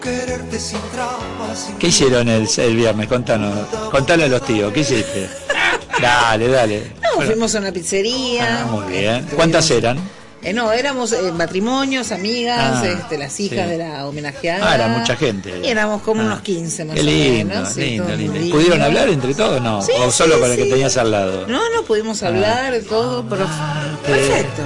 ¿Qué hicieron el viernes? Contale a los tíos, ¿qué hiciste? Dale. No, fuimos a una pizzería. Muy bien. ¿Cuántas eran? No, éramos matrimonios, amigas, las hijas de la homenajeada. Era mucha gente. Y éramos como unos 15 más o menos. Lindo. ¿Pudieron hablar entre todos? No. Sí, ¿O solo con el que sí. tenías al lado? No, pudimos hablar, todo, pero perfecto.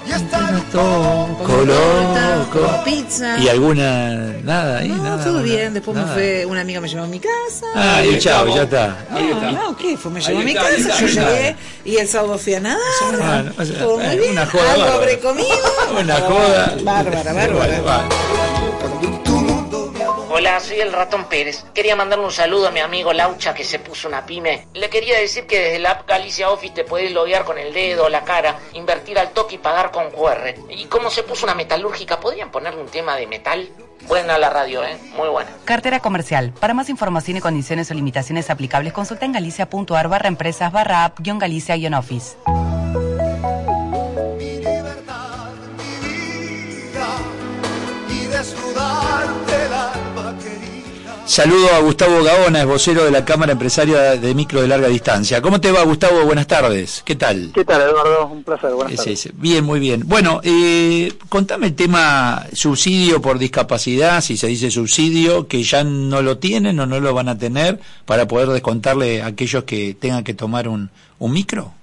Con pizza. ¿Y alguna? Nada ahí, no, nada. Todo bien. Después una amiga me llevó a mi casa. Y chao, ya está. ¿Qué? Me llevó a mi casa, yo llegué y el sábado fui a nadar. Todo muy bien. Una joda. Algo habré comido. Una joda. Bárbara. Hola, soy el Ratón Pérez. Quería mandarle un saludo a mi amigo Laucha que se puso una pyme. Le quería decir que desde la app Galicia Office te podés loguear con el dedo o la cara, invertir al toque y pagar con QR. Y como se puso una metalúrgica, ¿podrían ponerle un tema de metal? Buena la radio, muy buena. Cartera comercial. Para más información y condiciones o limitaciones aplicables, consulta en galicia.ar/empresas/app-galicia-office. Saludo a Gustavo Gaona, es vocero de la Cámara Empresaria de Micro de Larga Distancia. ¿Cómo te va, Gustavo? Buenas tardes. ¿Qué tal? ¿Qué tal, Eduardo? Un placer. Buenas tardes. Bien, muy bien. Bueno, contame el tema subsidio por discapacidad, si se dice subsidio, que ya no lo tienen o no lo van a tener para poder descontarle a aquellos que tengan que tomar un micro.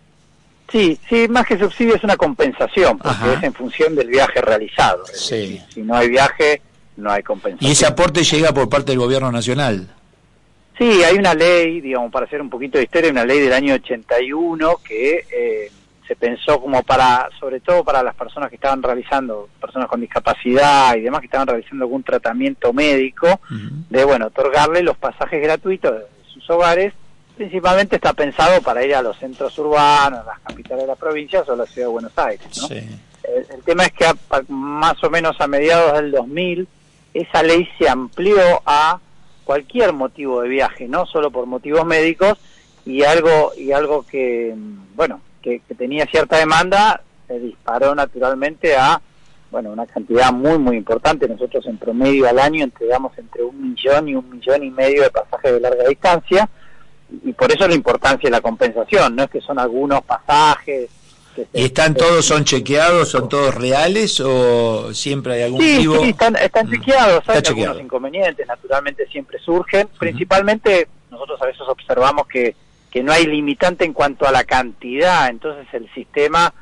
Sí, más que subsidio es una compensación, porque es en función del viaje realizado. Sí. Si no hay viaje, no hay compensación. ¿Y ese aporte llega por parte del gobierno nacional? Sí, hay una ley, digamos, para hacer un poquito de historia, una ley del año 81 que se pensó como sobre todo para las personas que estaban realizando, personas con discapacidad y demás que estaban realizando algún tratamiento médico, de otorgarle los pasajes gratuitos de sus hogares. Principalmente está pensado para ir a los centros urbanos, a las capitales de las provincias o a la ciudad de Buenos Aires, ¿no? Sí. El tema es que más o menos a mediados del 2000 esa ley se amplió a cualquier motivo de viaje, no solo por motivos médicos, y algo que tenía cierta demanda se disparó naturalmente a una cantidad muy muy importante. Nosotros en promedio al año entregamos entre 1 millón y 1,5 millones de pasajes de larga distancia, y por eso la importancia de la compensación. No es que son algunos pasajes ¿Y son chequeados, son todos reales o siempre hay algún motivo? Sí, están chequeados, hay algunos inconvenientes, naturalmente siempre surgen. Principalmente nosotros a veces observamos que no hay limitante en cuanto a la cantidad, entonces el sistema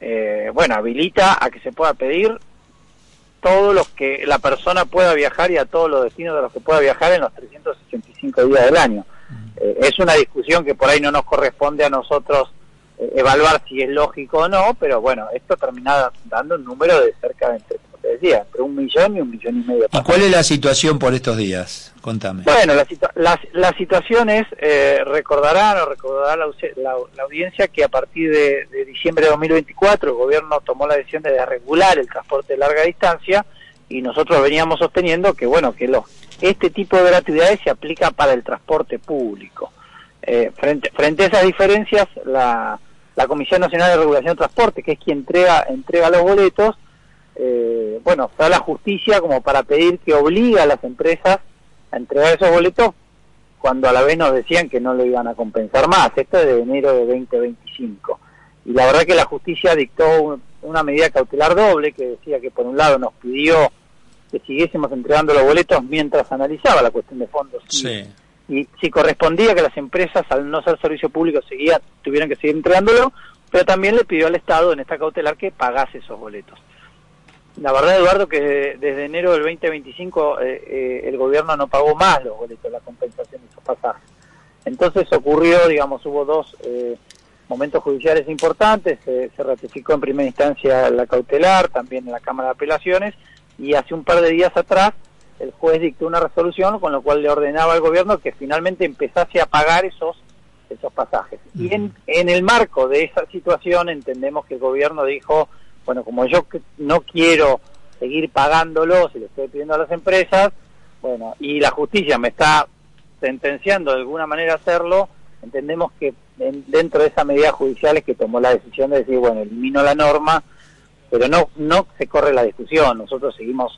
habilita a que se pueda pedir todo lo que la persona pueda viajar y a todos los destinos de los que pueda viajar en los 365 días del año. Es una discusión que por ahí no nos corresponde a nosotros evaluar si es lógico o no, pero esto termina dando un número de cerca de, como te decía, entre 1 millón y 1,5 millones. ¿Y cuál es la situación por estos días? Contame. Bueno, la situación es, recordará la audiencia que a partir de diciembre de 2024 el gobierno tomó la decisión de regular el transporte de larga distancia, y nosotros veníamos sosteniendo que este tipo de gratuidades se aplica para el transporte público. Frente a esas diferencias, la Comisión Nacional de Regulación de Transporte, que es quien entrega los boletos, fue a la justicia como para pedir que obligue a las empresas a entregar esos boletos, cuando a la vez nos decían que no lo iban a compensar más. Esto es de enero de 2025. Y la verdad que la justicia dictó una medida cautelar doble, que decía que por un lado nos pidió que siguiésemos entregando los boletos mientras analizaba la cuestión de fondos. Sí. Y si correspondía que las empresas, al no ser servicio público, tuvieran que seguir entregándolo, pero también le pidió al Estado en esta cautelar que pagase esos boletos. La verdad, Eduardo, que desde enero del 2025 el gobierno no pagó más los boletos, la compensación de esos pasajes. Entonces hubo dos momentos judiciales importantes. Se ratificó en primera instancia la cautelar, también en la Cámara de Apelaciones, y hace un par de días atrás el juez dictó una resolución con lo cual le ordenaba al gobierno que finalmente empezase a pagar esos pasajes. Y en el marco de esa situación entendemos que el gobierno dijo, como yo no quiero seguir pagándolos y le estoy pidiendo a las empresas, y la justicia me está sentenciando de alguna manera a hacerlo, entendemos que dentro de esa medida judicial es que tomó la decisión de decir, elimino la norma, pero no se corre la discusión. Nosotros seguimos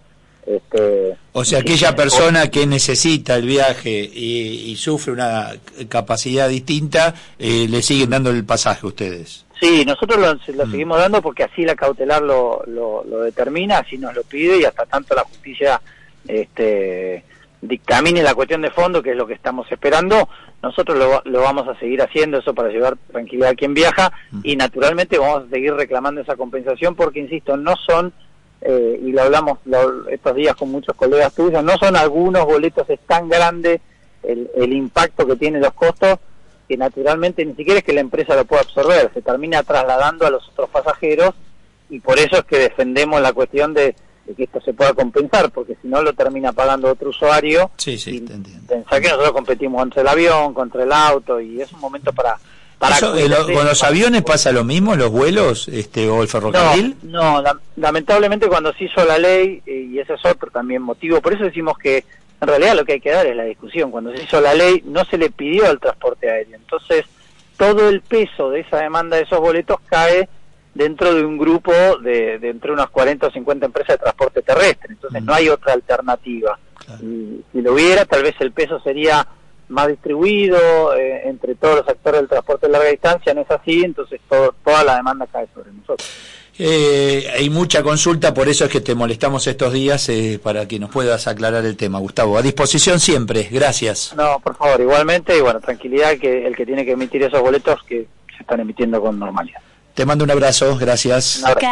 O sea, aquella persona que necesita el viaje y sufre una capacidad distinta, le siguen dando el pasaje a ustedes. Sí, nosotros lo seguimos dando porque así la cautelar lo determina, así nos lo pide, y hasta tanto la justicia dictamine la cuestión de fondo, que es lo que estamos esperando, nosotros lo vamos a seguir haciendo, eso para llevar tranquilidad a quien viaja, y naturalmente vamos a seguir reclamando esa compensación porque, insisto, no son, y lo hablamos estos días con muchos colegas tuyos, no son algunos boletos, es tan grande el impacto que tienen los costos, que naturalmente ni siquiera es que la empresa lo pueda absorber, se termina trasladando a los otros pasajeros, y por eso es que defendemos la cuestión de que esto se pueda compensar, porque si no lo termina pagando otro usuario. Sí, te entiendo. Pensar que nosotros competimos contra el avión, contra el auto, y es un momento para eso, ¿con los aviones pasa lo mismo, los vuelos o el ferrocarril? No, lamentablemente cuando se hizo la ley, y ese es otro también motivo, por eso decimos que en realidad lo que hay que dar es la discusión. Cuando se hizo la ley no se le pidió al transporte aéreo, entonces todo el peso de esa demanda de esos boletos cae dentro de un grupo de entre unas 40 o 50 empresas de transporte terrestre, entonces no hay otra alternativa. Claro. Y si lo hubiera, tal vez el peso sería más distribuido entre todos los actores del transporte de larga distancia, no es así, entonces toda la demanda cae sobre nosotros. Hay mucha consulta, por eso es que te molestamos estos días para que nos puedas aclarar el tema, Gustavo. A disposición siempre, gracias. No, por favor, igualmente, y bueno, tranquilidad, que el que tiene que emitir esos boletos que se están emitiendo con normalidad. Te mando un abrazo, gracias. Un abrazo.